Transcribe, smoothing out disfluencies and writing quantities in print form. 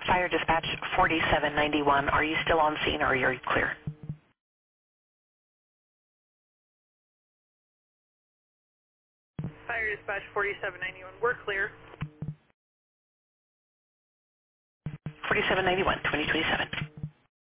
Fire Dispatch 4791. Are you still on scene or are you clear? Fire Dispatch 4791. We're clear. 4791, 2027.